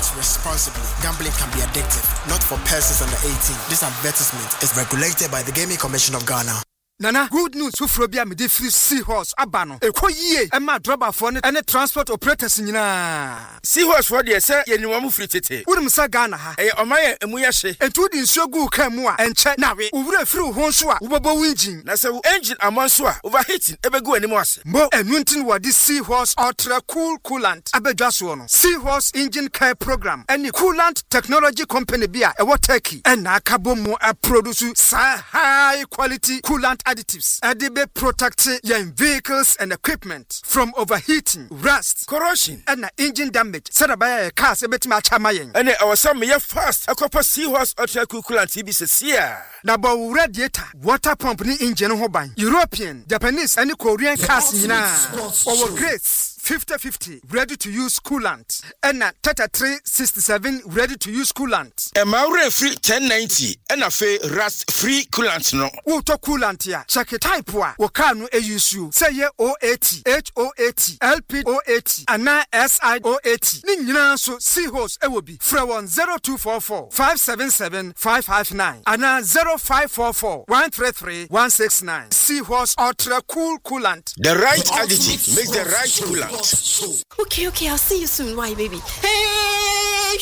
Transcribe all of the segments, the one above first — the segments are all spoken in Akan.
responsibly. Gambling can be addictive. Not for persons under 18. This advertisement is regulated by the Gaming Commission of Ghana. Nana, good news for Frobia me free Seahorse abano. Ekoye, Emma driver for and transport operators nyina. Seahorse for the say ye niwamu free tete. Wouldn't say Ghana ha. Omaye emuyashe. And two din so good camwa and check now. Uvre free honswa, ubobo engine. Na se engine amanswa overheating ebegu animose. Mo enuntin wa this Seahorse ultra cool coolant. Abedwaso no. Seahorse engine care program. Any coolant technology company bia e what Turkey. And na kabo mo a produce high quality coolant additives. Adibe protect your vehicles and equipment from overheating, rust, corrosion, and engine damage. Said by a car, a bit much amayen. And our some fast. A copper Seahorse ultra cool coolant TBC here. Now, radiator, water pump ni engine hoban. European, Japanese, and Korean cars in our grades. 50-50 ready to use coolant and Tata 367 ready to use coolant. A Maure free 1090 and a fe rust free coolant no. Auto coolant ya check it type wa wakanu AUSU say ye O80 HO80 LP080 and SI080 ni nyina so Seahorse ewobi fra 0244 577 559 and 0544 133 169. Seahorse ultra cool coolant. The right additive makes the right coolant. Okay, I'll see you soon. Why, baby? Hey,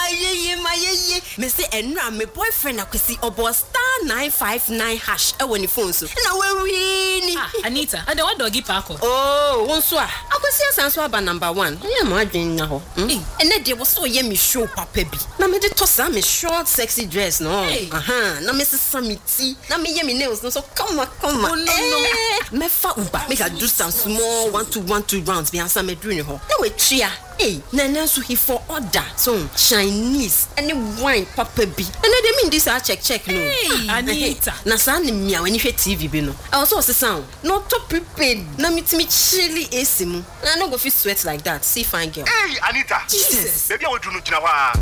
my me say enra my boyfriend akwesi obo *959# when the phone so. Na we Anita, and the what doggy parko? Oh, wonso a. Akwesi asanso aba number 1. Yeah, ma adwen na ho. And dey was so ye me show papa bi. Na me dey toss me short sexy dress no. Na me sesa me ti. Na me ye me nails no so come on. Oh no. Me fa uba. Make I do some small 1-2 rounds be answer me doing ho. Na we tria. Hey, Nana so he for order. So Chinese any wine papa bi. And they mean this I check no. Hey, Anita. Na sa ni mia when you TV bi no. I also say sound. Not to prepared. Na me chilly AC mu. Na no go fit sweat like that. See fine girl. Hey, Anita. Jesus. Baby I will do no jina wa.